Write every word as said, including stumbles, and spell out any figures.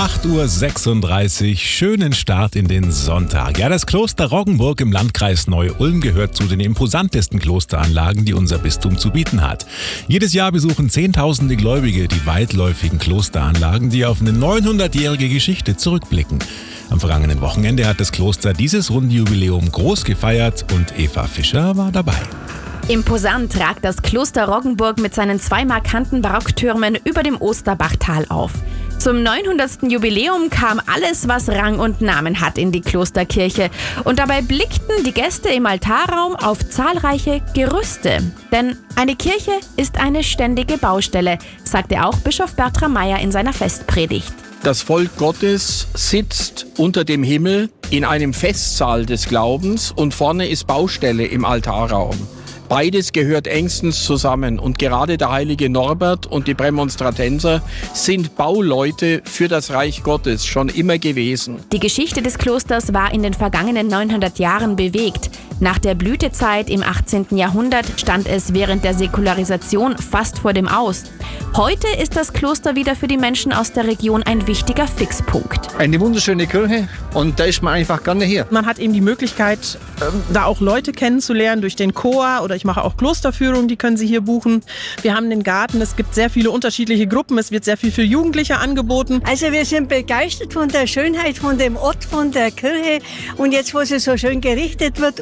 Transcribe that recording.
acht Uhr sechsunddreißig, schönen Start in den Sonntag. Ja, das Kloster Roggenburg im Landkreis Neu-Ulm gehört zu den imposantesten Klosteranlagen, die unser Bistum zu bieten hat. Jedes Jahr besuchen Zehntausende Gläubige die weitläufigen Klosteranlagen, die auf eine neunhundertjährige Geschichte zurückblicken. Am vergangenen Wochenende hat das Kloster dieses runde Jubiläum groß gefeiert und Eva Fischer war dabei. Imposant ragt das Kloster Roggenburg mit seinen zwei markanten Barocktürmen über dem Osterbachtal auf. Zum neunhundertsten Jubiläum kam alles, was Rang und Namen hat, in die Klosterkirche. Und dabei blickten die Gäste im Altarraum auf zahlreiche Gerüste. Denn eine Kirche ist eine ständige Baustelle, sagte auch Bischof Bertram Meyer in seiner Festpredigt. Das Volk Gottes sitzt unter dem Himmel in einem Festsaal des Glaubens und vorne ist Baustelle im Altarraum. Beides gehört engstens zusammen und gerade der heilige Norbert und die Prämonstratenser sind Bauleute für das Reich Gottes schon immer gewesen. Die Geschichte des Klosters war in den vergangenen neunhundert Jahren bewegt. Nach der Blütezeit im achtzehnten Jahrhundert stand es während der Säkularisation fast vor dem Aus. Heute ist das Kloster wieder für die Menschen aus der Region ein wichtiger Fixpunkt. Eine wunderschöne Kirche und da ist man einfach gerne hier. Man hat eben die Möglichkeit, da auch Leute kennenzulernen durch den Chor oder ich mache auch Klosterführungen, die können Sie hier buchen. Wir haben den Garten, es gibt sehr viele unterschiedliche Gruppen, es wird sehr viel für Jugendliche angeboten. Also wir sind begeistert von der Schönheit, von dem Ort, von der Kirche und jetzt, wo sie so schön gerichtet wird